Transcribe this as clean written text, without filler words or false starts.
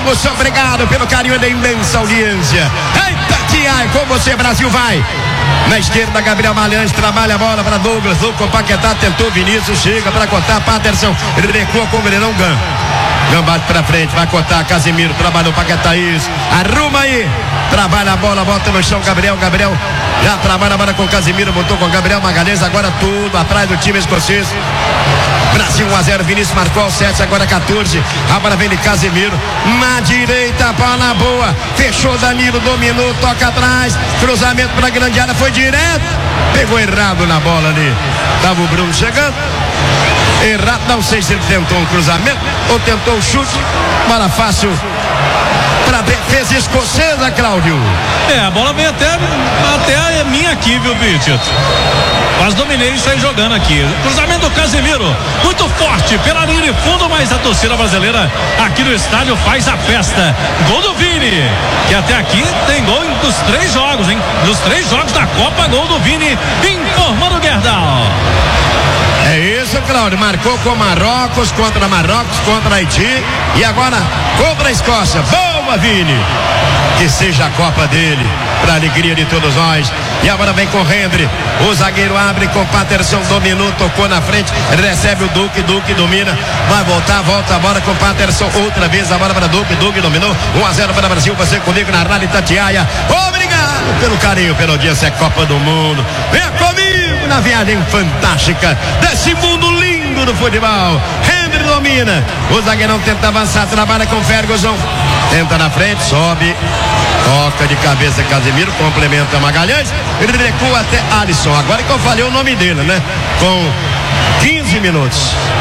Lúcio, obrigado pelo carinho da imensa audiência. Eita, Tia, com você, Brasil, vai. Na esquerda, Gabriel Malhães, trabalha a bola para Douglas, com Paquetá, tentou Vinícius, chega para cortar, Patterson, recua com o Verão, Gambate pra frente, vai cortar, Casimiro, trabalhou Paquetá, isso, arruma aí, trabalha a bola, bota no chão, Gabriel já trabalha a bola com Casimiro, botou com Gabriel Magalhães, agora tudo atrás do time escocês. Brasil 1-0, Vinícius marcou ao 7, agora 14, a bola vem de Casimiro, na direita, bola boa, fechou Danilo, dominou, toca atrás, cruzamento pra grande área, foi direto, pegou errado na bola ali, tava o Bruno chegando, errado, não sei se ele tentou um cruzamento ou tentou um chute, bola fácil para defesa escocesa, Cláudio. A bola veio até a minha aqui, viu, Tito? Quase dominei e saí jogando aqui. Cruzamento do Casemiro, muito forte pela linha de fundo, mas a torcida brasileira aqui no estádio faz a festa. Gol do Vini, que até aqui tem gol dos 3 jogos, hein? Dos 3 jogos da Copa, gol do Vini, informando o Gerdau. É isso, Cláudio, marcou com Marrocos, contra Haiti e agora contra a Escócia. Boa, Vini, que seja a Copa dele, para alegria de todos nós. E agora vem com Hendry, o zagueiro abre com Patterson, dominou, tocou na frente, recebe o Duque domina, vai volta a bola com Patterson, outra vez a bola para Duque dominou, 1-0 para o Brasil, você comigo na Rádio Itatiaia. Obrigado pelo carinho, pela audiência, é Copa do Mundo. Venha comigo na viagem fantástica desse mundo lindo do futebol. Hendry domina, o zagueirão tenta avançar, trabalha com Ferguson, tenta na frente, sobe, toca de cabeça Casemiro, complementa Magalhães, ele recua até Alisson, agora que eu falei o nome dele, né? Com 15 minutos.